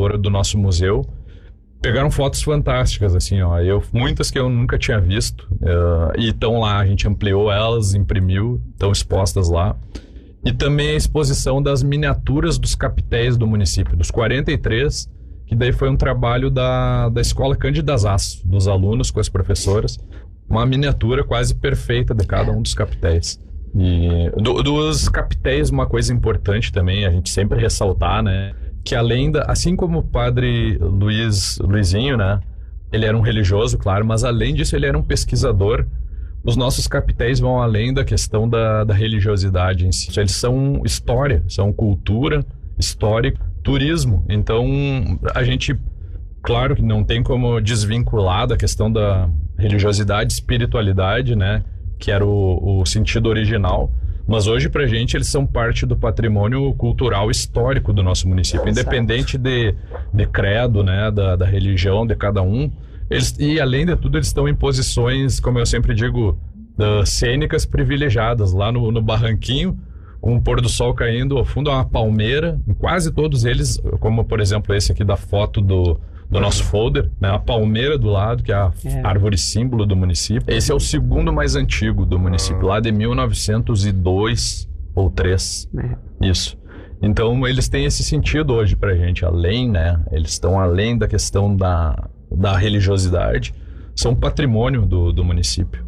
curadora do nosso museu. Pegaram fotos fantásticas, assim, ó. Muitas que eu nunca tinha visto. E estão lá, a gente ampliou elas, imprimiu, estão expostas lá. E também a exposição das miniaturas dos capitéis do município, dos 43, que daí foi um trabalho da Escola Cândidas Aço, dos alunos com as professoras. Uma miniatura quase perfeita de cada um dos capitéis. E dos capitéis, uma coisa importante também, a gente sempre ressaltar, né? Que assim como o padre Luizinho, né? Ele era um religioso, claro, mas além disso ele era um pesquisador. Os nossos capitéis vão além da questão da religiosidade em si. Eles são história, são cultura, história, turismo. Então, a gente, claro que não tem como desvincular da questão da religiosidade, espiritualidade, né? Que era o sentido original. Mas hoje, pra gente, eles são parte do patrimônio cultural histórico do nosso município. Independente de credo, né? Da religião de cada um. E além de tudo, eles estão em posições, como eu sempre digo, cênicas privilegiadas. Lá no barranquinho, com o pôr do sol caindo, ao fundo há uma palmeira. Em quase todos eles, como por exemplo esse aqui da foto do nosso folder, né? A palmeira do lado, que é a árvore símbolo do município. Esse é o segundo mais antigo do município, lá de 1902 ou 3. Isso. Então eles têm esse sentido hoje pra gente, além, né? Eles estão além da questão da religiosidade, são patrimônio do município.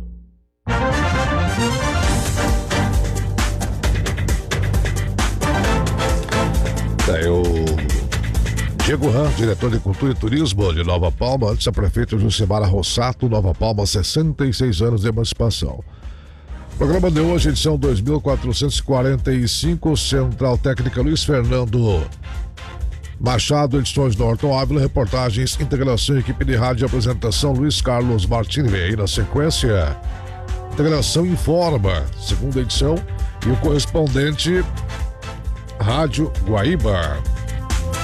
Diego Ram, diretor de Cultura e Turismo de Nova Palma, antes a prefeita Jucimara Rossato, Nova Palma, 66 anos de emancipação. Programa de hoje, edição 2445, Central Técnica Luiz Fernando Machado, edições Norton Ávila, reportagens, integração, equipe de rádio, apresentação Luiz Carlos Martini. Aí na sequência, integração Informa, segunda edição, e o correspondente Rádio Guaíba.